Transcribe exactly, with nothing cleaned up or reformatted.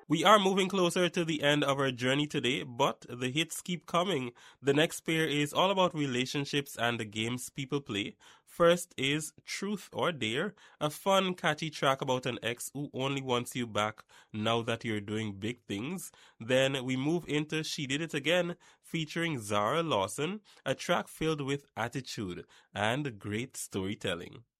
We are moving closer to the end of our journey today, but the hits keep coming. The next pair is all about relationships and the games people play. First is Truth or Dare, a fun, catchy track about an ex who only wants you back now that you're doing big things. Then we move into She Did It Again, featuring Zara Lawson, a track filled with attitude and great storytelling.